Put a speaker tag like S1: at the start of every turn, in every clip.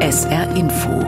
S1: SR Info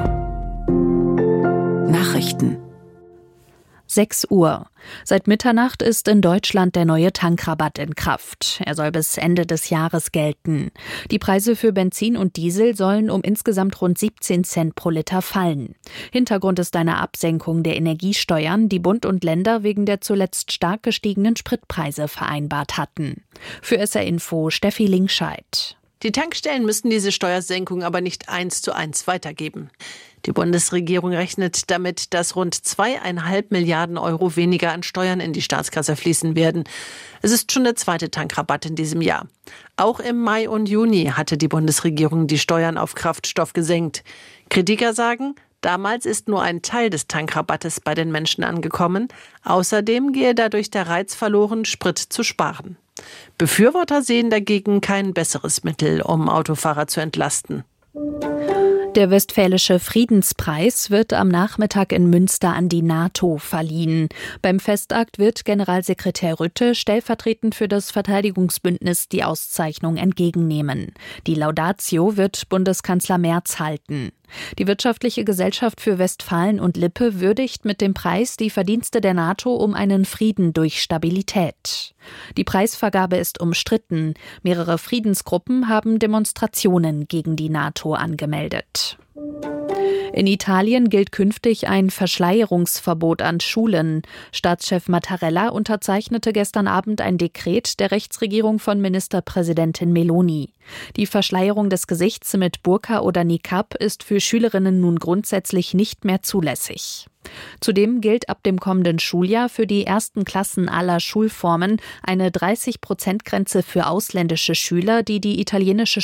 S1: Nachrichten 6 Uhr. Seit Mitternacht ist in Deutschland der neue Tankrabatt in Kraft. Er soll bis Ende des Jahres gelten. Die Preise für Benzin und Diesel sollen um insgesamt rund 17 Cent pro Liter fallen. Hintergrund ist eine Absenkung der Energiesteuern, die Bund und Länder wegen der zuletzt stark gestiegenen Spritpreise vereinbart hatten. Für SR Info Steffi Linkscheid.
S2: Die Tankstellen müssen diese Steuersenkung aber nicht 1:1 weitergeben. Die Bundesregierung rechnet damit, dass rund 2,5 Milliarden Euro weniger an Steuern in die Staatskasse fließen werden. Es ist schon der zweite Tankrabatt in diesem Jahr. Auch im Mai und Juni hatte die Bundesregierung die Steuern auf Kraftstoff gesenkt. Kritiker sagen, damals ist nur ein Teil des Tankrabattes bei den Menschen angekommen. Außerdem gehe dadurch der Reiz verloren, Sprit zu sparen. Befürworter sehen dagegen kein besseres Mittel, um Autofahrer zu entlasten.
S3: Der Westfälische Friedenspreis wird am Nachmittag in Münster an die NATO verliehen. Beim Festakt wird Generalsekretär Rutte stellvertretend für das Verteidigungsbündnis die Auszeichnung entgegennehmen. Die Laudatio wird Bundeskanzler Merz halten. Die Wirtschaftliche Gesellschaft für Westfalen und Lippe würdigt mit dem Preis die Verdienste der NATO um einen Frieden durch Stabilität. Die Preisvergabe ist umstritten. Mehrere Friedensgruppen haben Demonstrationen gegen die NATO angemeldet. In Italien gilt künftig ein Verschleierungsverbot an Schulen. Staatschef Mattarella unterzeichnete gestern Abend ein Dekret der Rechtsregierung von Ministerpräsidentin Meloni. Die Verschleierung des Gesichts mit Burka oder Niqab ist für Schülerinnen nun grundsätzlich nicht mehr zulässig. Zudem gilt ab dem kommenden Schuljahr für die ersten Klassen aller Schulformen eine 30%-Grenze für ausländische Schüler, die die italienische